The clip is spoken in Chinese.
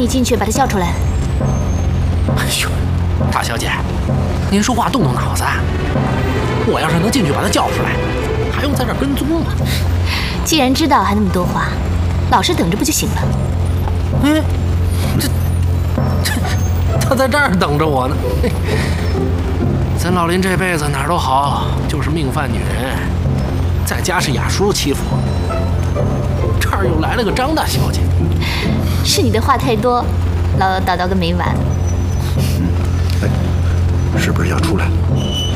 你进去把他叫出来。 哎呦，大小姐，您说话动动脑子啊！我要是能进去把他叫出来，还用在这儿跟踪吗？ 既然知道还那么多话，老实等着不就行了？ 嗯，他在这儿等着我呢。咱老林这辈子哪儿都好，就是命犯女人，在家是雅叔欺负我，这儿又来了个张大小姐。 是你的话太多，唠唠叨叨个没完。 哎，是不是要出来了？